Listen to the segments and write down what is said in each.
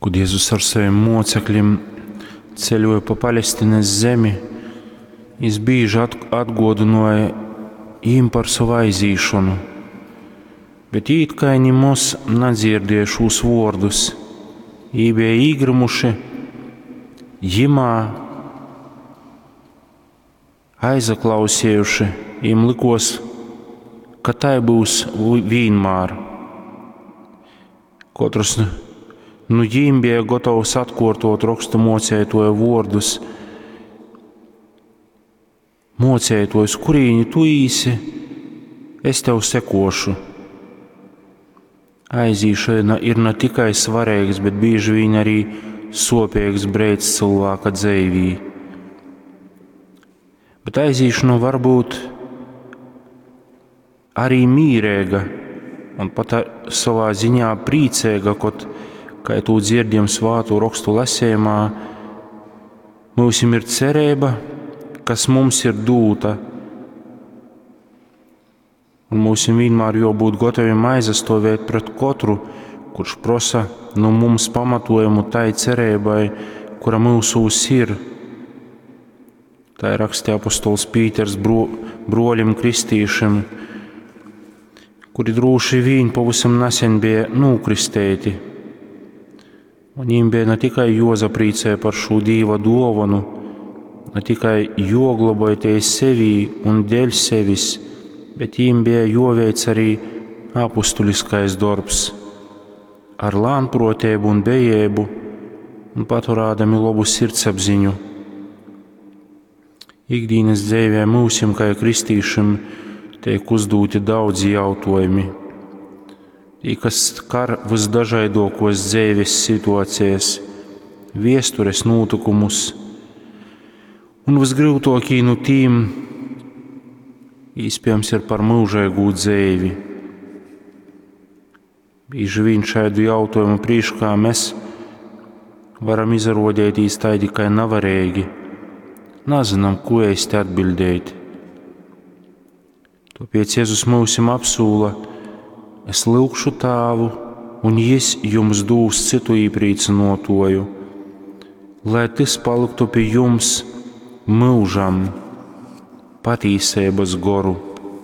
Kad Jēzus ar saviem mocekļiem ceļoja pa Palestīnas zemi, viņš bieži atgādināja viņiem par savu aizīšanu, bet ītkaini mūs nedzirdēja šos vārdus. Viņi bija īgrimuši, jimā aizaklausējuši, viņiem likos, ka tai būs vienmēr. Katrs no viņiem bija gatavs atkārtot rakstu mocētoja vārdus. Mocētojs, kurīni tu īsi, es tev sekošu. Aizīšana ir ne tikai svarīgs, bet bieži vien arī sopīgs brīdis cilvēka dzīvī. Bet aizīšana var būt arī mīrīga un pat savā ziņā priecīga, kad, kā to dzirdam svātu rakstu lasījumā, mums ir cerība, kas mums ir dūta, un mums vienmēr jābūt gataviem aizstāvēt pret katru, kurš prasa no mums pamatojumu tai cerībai, kura mūsos ir. Tā ir rakstīja apostols Pīters broļiem kristīšiem, kuri droši vien pavisam nesen bija nokristēti. Un viņiem bija ne tikai jāsapriecē par šo Dieva dāvanu, ne tikai jāglabājas sevī un dēļ sevis, bet viņiem bija jāveic arī apustuliskais darbs ar lēnprātību un bejību un paturādami labu sirdsapziņu. Ikdienas dzīvē mums, kā kristīšiem, tiek uzdoti daudzi jautājumi. Tie, kas skar visdažādākos dzīves situācijas, vēstures notikumus, un visgrūtākie no tiem iespējams ir par mūžīgu dzīvi. Bieži vien šādu jautājumu priekšā mēs varam izrādīties tādi tikai nevarīgi. Nezinām, ko īsti atbildēt. Tāpēc Jēzus mums apsūla: es lūgšu Tēvu, un Viņš jums dos citu iepriecinotoju, lai tas paliktu pie jums mūžam, patiesības garu.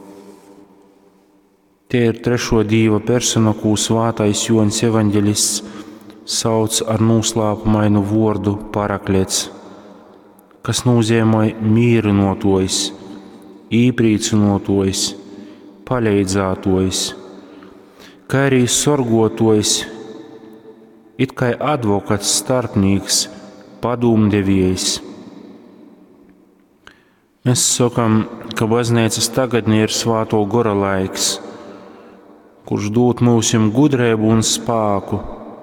Tie ir trešo Dieva persona, ko svētais Joņs evaņģelists sauc ar noslēpumainu vārdu Paraklets, kas nozīmē mierinotojs, iepriecinotojs, palīdzētojs, kā arī sorgotojs, it kā advokāts, starpnieks, padomdevējs. Mēs sakām, ka baznīcas tagadnē ir svēto gara laiks, kurš dod mums gudrību un spēku.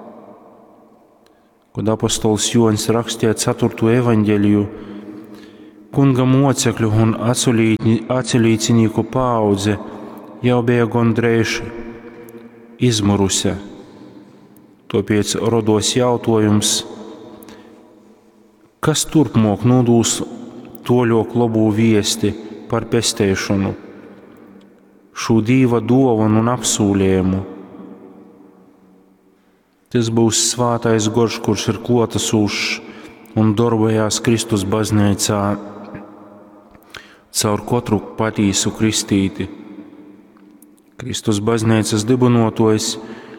Kad apostols Joņs rakstīja 4. evaņģēliju, kunga mocekļu un acelīcinieku paudze jau bija gandrīz izmurusi. Tāpēc rodos jautājums, kas turpmāk nodūs toļok labu viesti par pestēšanu, šo Dieva dāvanu un apsolījumu. Tas būs svētais gars, kurš ir klātesošs un darbojās Kristus baznīcā caur katru patiesu kristīti. Kristus baznīcas dibinātājs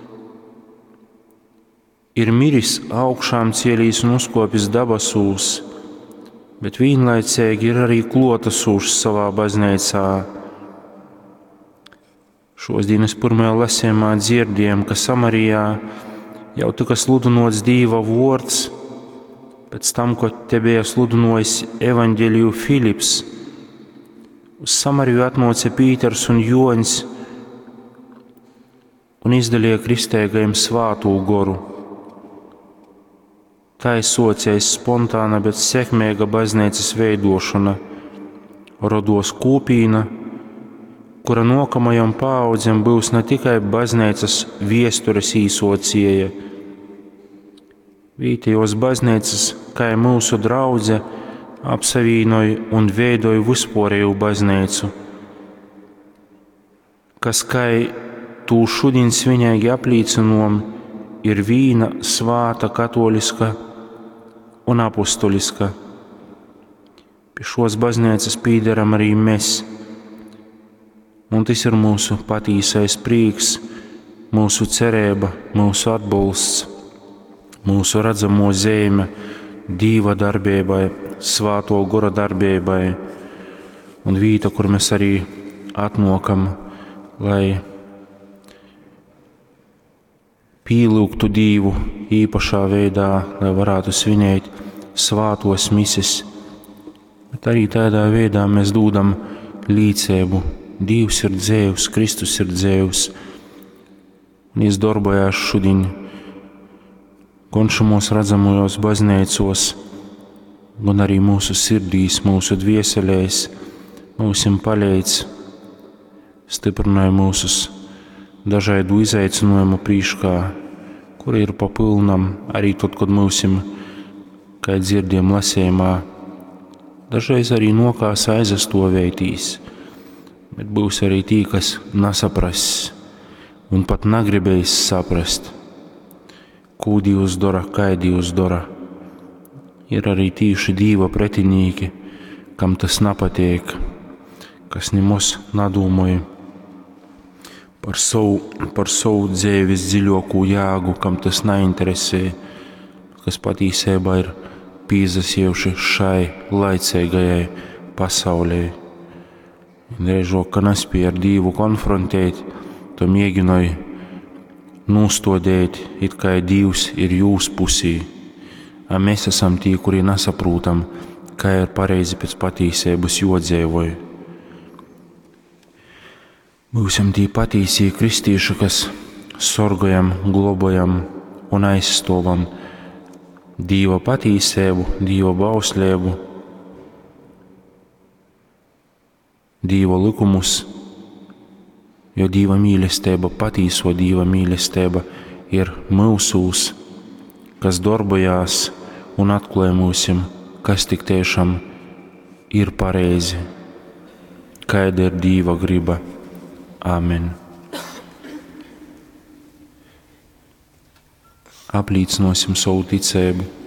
ir miris augšām cielīs un uzkopis debesūs, bet vienlaicīgi ir arī klātesošs savā baznīcā. Šodienas pirmajā lasījumā dzirdējām, ka Samarijā jau tika sludināts Dieva vārds, pēc tam, kad te bija sludinājis evaņģēliju Filips, uz Samariju atnāca Pīters un Joņs un izdalīja kristīgajiem svāto garu. Tā ir socējis spontāna, bet sekmīga baznīcas veidošana, rodos kopīna, kura nākamajām paaudzēm būs ne tikai baznīcas vēstures īsocēja. Vietējos baznīcas, kā mūsu draudze, apsavienoja un veidoja vispārēju baznīcu, kas, kā tū šodien svinīgi aplīcinām, ir vīna svāta, katoliska un apostoliska. Pie šos baznīcas pīderam arī mēs. Un tas ir mūsu patīsais prieks, mūsu cerība, mūsu atbalsts, mūsu redzamo zeme, Dieva darbībai, Svāto Gora darbībai un vīta, kur mēs arī atnokam, lai pīlūgtu Dievu īpašā veidā, lai varētu svinēt svātos mises. Bet arī tādā veidā mēs dodam līdzību. Dievs ir dzīvs, Kristus ir dzīvs. Un es darbojos šodien gan šamos redzamajos baznīcos, gan arī mūsu sirdīs, mūsu dvieselēs, mūsim palīdz, stiprināja mūsus dažādu izaicinājumu prīškā, kuri ir papilnam arī tad, kad mūsim, kā dzirdiem lasējumā, dažreiz arī nokās aizastovētīs, bet būs arī tī, kas nesapras un pat negribēs saprast, ko Dievs dara, kā Dievs dara. Ir arī tīši Dieva pretinīki, kam tas nepatīk, kas nemaz nedomāja par savu dzīves dziļāko jēgu, kam tas neinteresē, kas patiesībā ir pīzasiejuši šai laicīgajai pasaulē. Reižot, ka nespēja ar Dievu konfrontēt, to mēģināja nūstodēt, it kā Dievs ir jūs pusī. Mēs esam tie, kuri nesaprūtam, kā ir pareizi pēc patiesības jodzīvoja. Būsim tie patīsie kristīši, kas sorgojam, globojam un aizstovam Dieva patīsību, Dieva bauslību, Dieva likumus, jo Dieva mīlestība, patīso Dieva mīlestība ir mūsūs, kas darbojās un atklāj mūsim, kas tik tiešām ir pareizi, kāda ir Dieva griba. Āmen. Apliecinosim savu ticību.